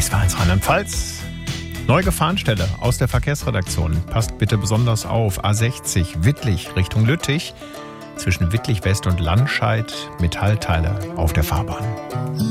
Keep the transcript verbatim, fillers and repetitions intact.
S W R eins Rheinland-Pfalz. Neue Gefahrenstelle aus der Verkehrsredaktion. Passt bitte besonders auf. A sechzig Wittlich Richtung Lüttich. Zwischen Wittlich West und Landscheid Metallteile auf der Fahrbahn.